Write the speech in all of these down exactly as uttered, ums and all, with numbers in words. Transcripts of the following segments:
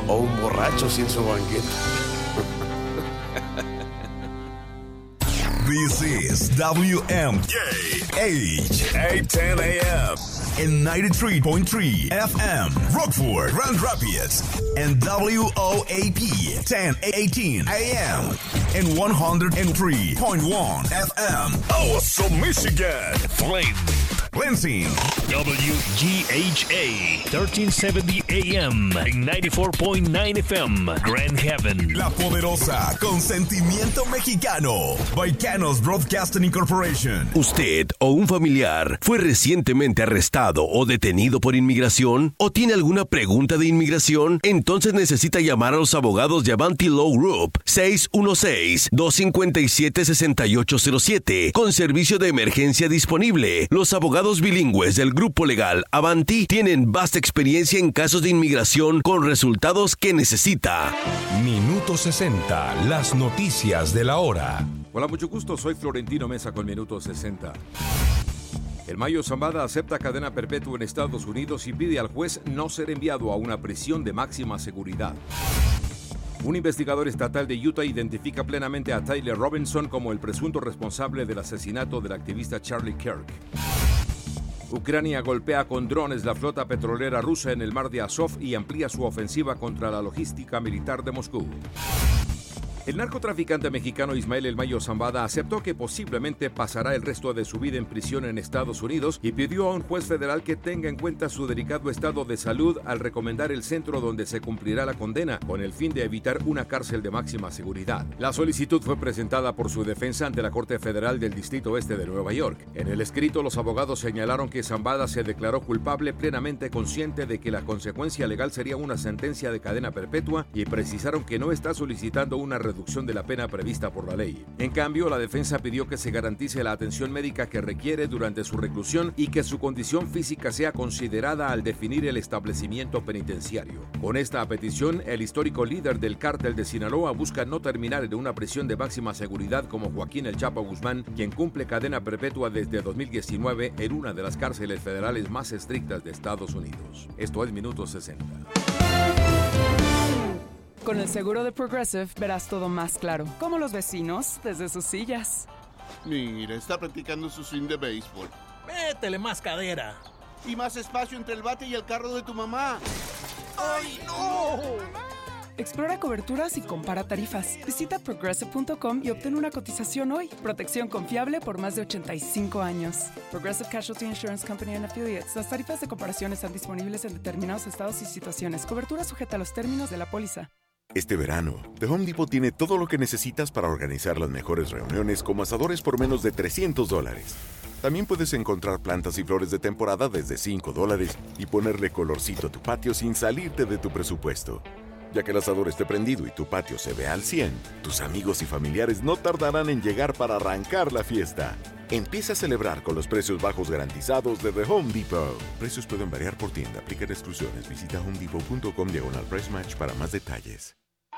o un borracho sin su banqueta. This is W M K H eight ten A M and ninety-three point three F M, Rockford, Grand Rapids, and W O A P ten eighteen A M and one oh three point one F M, Awesome, Michigan, Flint, Lansing, W G H A thirteen seventy A M and ninety-four point nine F M, Grand Haven. La Poderosa, con sentimiento mexicano, Baicanos Broadcasting Incorporation. ¿Usted o un familiar fue recientemente arrestado o detenido por inmigración? ¿O tiene alguna pregunta de inmigración? Entonces necesita llamar a los abogados de Avanti Law Group seis uno seis, dos cinco siete, seis ocho cero siete con servicio de emergencia disponible. Los abogados bilingües del grupo legal Avanti tienen vasta experiencia en casos de inmigración con resultados que necesita. Minuto sesenta, las noticias de la hora. Hola, mucho gusto, soy Florentino Mesa con Minuto sesenta. El Mayo Zambada acepta cadena perpetua en Estados Unidos y pide al juez no ser enviado a una prisión de máxima seguridad. Un investigador estatal de Utah identifica plenamente a Tyler Robinson como el presunto responsable del asesinato del activista Charlie Kirk. Ucrania golpea con drones la flota petrolera rusa en el mar de Azov y amplía su ofensiva contra la logística militar de Moscú. El narcotraficante mexicano Ismael El Mayo Zambada aceptó que posiblemente pasará el resto de su vida en prisión en Estados Unidos y pidió a un juez federal que tenga en cuenta su delicado estado de salud al recomendar el centro donde se cumplirá la condena, con el fin de evitar una cárcel de máxima seguridad. La solicitud fue presentada por su defensa ante la Corte Federal del Distrito Este de Nueva York. En el escrito, los abogados señalaron que Zambada se declaró culpable plenamente consciente de que la consecuencia legal sería una sentencia de cadena perpetua y precisaron que no está solicitando una reducción de la pena prevista por la ley. En cambio, la defensa pidió que se garantice la atención médica que requiere durante su reclusión y que su condición física sea considerada al definir el establecimiento penitenciario. Con esta petición, el histórico líder del cártel de Sinaloa busca no terminar en una prisión de máxima seguridad como Joaquín El Chapo Guzmán, quien cumple cadena perpetua desde dos mil diecinueve en una de las cárceles federales más estrictas de Estados Unidos. Esto es Minuto sesenta. Con el seguro de Progressive verás todo más claro, como los vecinos desde sus sillas. Mira, está practicando su swing de béisbol. Métele más cadera. Y más espacio entre el bate y el carro de tu mamá. ¡Ay, no! Explora coberturas y compara tarifas. Visita progressive punto com y obtén una cotización hoy. Protección confiable por más de ochenta y cinco años. Progressive Casualty Insurance Company and Affiliates. Las tarifas de comparación están disponibles en determinados estados y situaciones. Cobertura sujeta a los términos de la póliza. Este verano, The Home Depot tiene todo lo que necesitas para organizar las mejores reuniones como asadores por menos de trescientos dólares. También puedes encontrar plantas y flores de temporada desde cinco dólares y ponerle colorcito a tu patio sin salirte de tu presupuesto. Ya que el asador esté prendido y tu patio se vea al cien, tus amigos y familiares no tardarán en llegar para arrancar la fiesta. Empieza a celebrar con los precios bajos garantizados de The Home Depot. Precios pueden variar por tienda. Aplican exclusiones. Visita homedepot punto com diagonal price match para más detalles.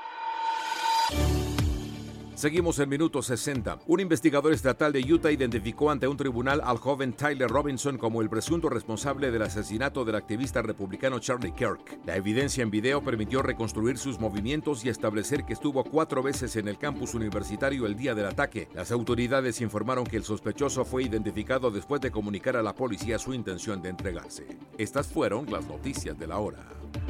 Seguimos en Minuto sesenta. Un investigador estatal de Utah identificó ante un tribunal al joven Tyler Robinson como el presunto responsable del asesinato del activista republicano Charlie Kirk. La evidencia en video permitió reconstruir sus movimientos y establecer que estuvo cuatro veces en el campus universitario el día del ataque. Las autoridades informaron que el sospechoso fue identificado después de comunicar a la policía su intención de entregarse. Estas fueron las noticias de la hora.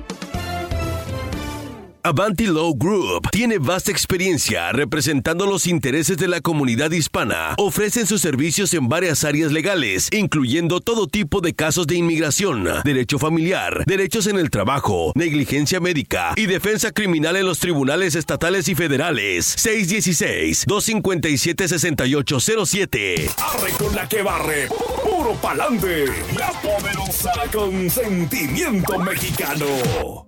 Avanti Law Group tiene vasta experiencia representando los intereses de la comunidad hispana. Ofrecen sus servicios en varias áreas legales, incluyendo todo tipo de casos de inmigración, derecho familiar, derechos en el trabajo, negligencia médica y defensa criminal en los tribunales estatales y federales. seis uno seis, dos cinco siete, seis ocho cero siete. Arre con la que barre, puro pa'lante. La Poderosa con sentimiento mexicano.